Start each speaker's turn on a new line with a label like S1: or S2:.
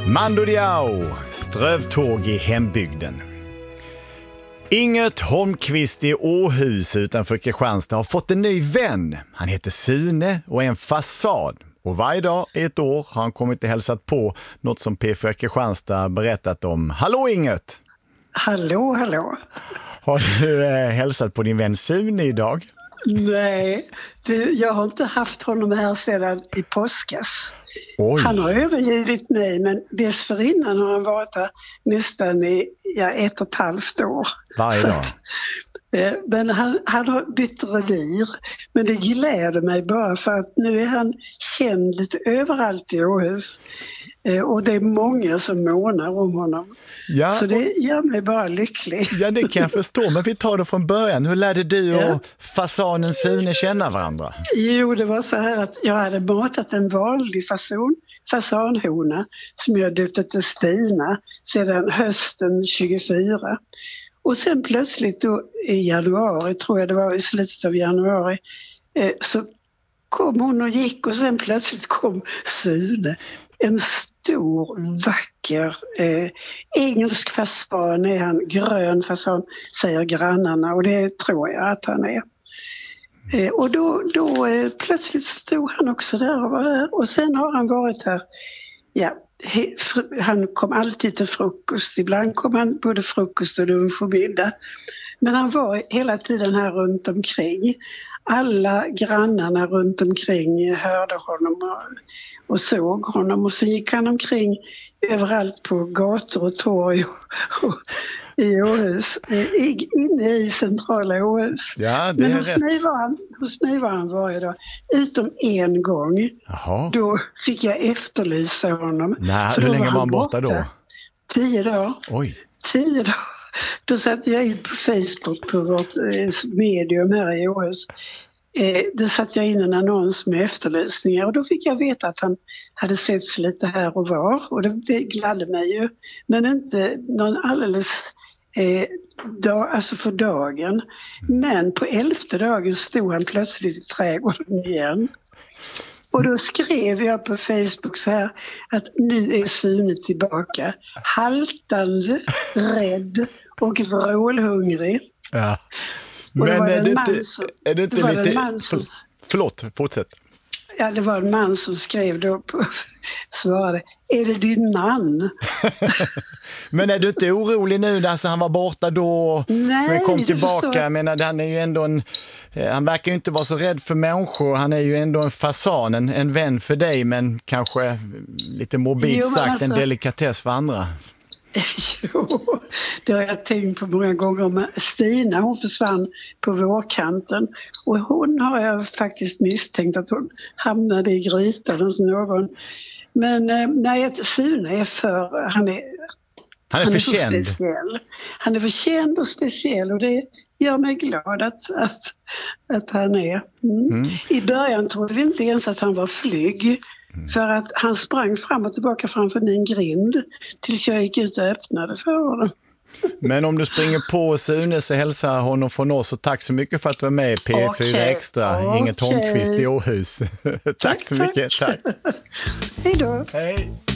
S1: Mando Diao, strövtåg i hembygden. Inget Holmqvist i Åhus utanför Kristianstad har fått en ny vän. Han heter Sune och är en fasad. Och varje dag i ett år har han kommit och hälsat på, något som P4 Kristianstad berättat om. Hallå Inget!
S2: Hallå, hallå.
S1: Har du hälsat på din vän Sune idag?
S2: Nej, jag har inte haft honom här sedan i påskas.
S1: Oj.
S2: Han har övergivit mig, men dessförinnan har han varit här nästan i 1,5 år.
S1: Varje dag?
S2: Men han har bytt revir, men det gläder mig bara för att nu är han känd lite överallt i Åhus. Och det är många som månar om honom. Ja, så det gör mig bara lycklig.
S1: Ja, det kan jag förstå. Men vi tar det från början. Hur lärde du och fasanen Sune känna varandra? Jo, det var så här att jag hade matat en vanlig fasanhona som jag döpte till Stina sedan hösten 24. Och sen plötsligt då i januari, tror jag det var i slutet av januari, så kom hon och gick och sen plötsligt kom Sune. En stor, vacker engelsk fasan är han, grön fasan säger grannarna, och det tror jag att han är. Och då plötsligt stod han också där och var här, och sen har han varit här, han kom alltid till frukost, ibland kom han både frukost och lunch och middag. Men han var hela tiden här runt omkring. Alla grannarna runt omkring hörde honom och såg honom, och så gick han omkring överallt på gator och torg och i Åhus, inne i centrala Åhus. Ja,
S2: men hos mig var han varje dag, utom en gång.
S1: Jaha.
S2: Då fick jag efterlysa honom.
S1: Nej, hur länge var han borta då?
S2: 10 dagar.
S1: Oj.
S2: 10 dagar. Då satte jag in på Facebook på vårt medium här i Åhus. Då satte jag in en annons med efterlysningar, och då fick jag veta att han hade setts lite här och var, och det gladde mig ju. Men inte någon alldeles alltså för dagen. Men på 11:e dagen stod han plötsligt i trädgården igen. Och då skrev jag på Facebook så här att nu är Sune tillbaka. Haltande, rädd och vrålhungrig.
S1: Ja. Men är det inte lite... Förlåt, fortsätt.
S2: Ja, det var en man som skrev då svarade, är det din man?
S1: Men är du inte orolig nu? Alltså, han var borta då, men kom tillbaka. Jag menar, han är ju ändå han verkar ju inte vara så rädd för människor. Han är ju ändå en fasan, en vän för dig, men kanske lite mobilt sagt en delikatess för andra.
S2: Jo, det har jag tänkt på många gånger. Men Stina, hon försvann på vårkanten, och hon har jag faktiskt misstänkt att hon hamnade i grytan hos någon. Men nej, Sune är han är för speciell. Han är för känd och speciell, och det gör mig glad att han är. I början trodde vi inte ens att han var flygg. För att han sprang fram och tillbaka framför min grind tills jag gick ut och öppnade för honom.
S1: Men om du springer på Sune så hälsar honom från oss, och tack så mycket för att du var med i P4 Extra. Inget Holmqvist i Åhus. Tack så mycket. Tack.
S2: Hej då.
S1: Hej.